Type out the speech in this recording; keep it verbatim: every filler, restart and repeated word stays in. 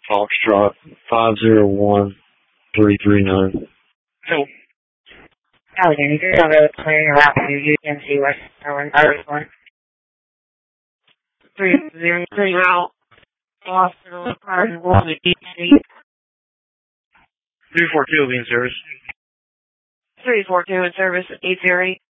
Foxtrot five zero one three three nine. So, Alexander, you're over clearing a route to U M C West Berlin, Iris one. three zero three route. Hospital, Iris one, at D C. three four two will be in service. three four two in service, eight zero eight.